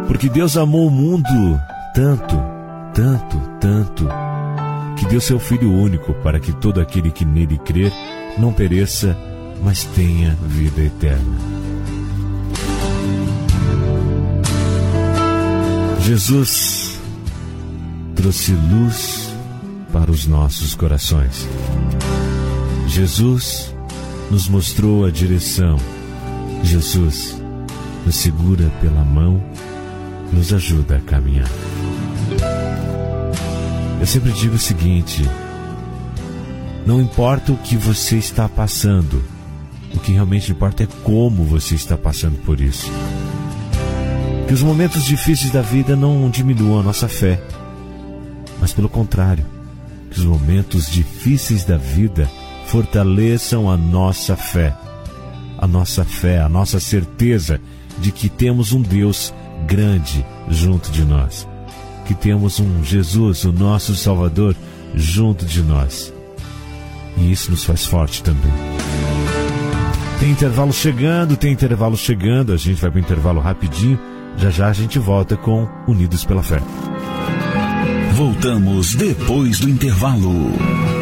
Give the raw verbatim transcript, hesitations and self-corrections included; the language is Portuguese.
Porque Deus amou o mundo tanto, tanto, tanto, que deu seu Filho único para que todo aquele que nele crer não pereça, mas tenha vida eterna. Jesus trouxe luz para os nossos corações. Jesus nos mostrou a direção. Jesus nos segura pela mão, nos ajuda a caminhar. Eu sempre digo o seguinte: não importa o que você está passando, o que realmente importa é como você está passando por isso. Que os momentos difíceis da vida não diminuam a nossa fé, mas pelo contrário, que os momentos difíceis da vida fortaleçam a nossa fé. A nossa fé, a nossa certeza de que temos um Deus grande junto de nós. Que temos um Jesus, o nosso Salvador, junto de nós. E isso nos faz forte também. Tem intervalo chegando, tem intervalo chegando. A gente vai para o intervalo rapidinho. Já já a gente volta com Unidos pela Fé. Voltamos depois do intervalo.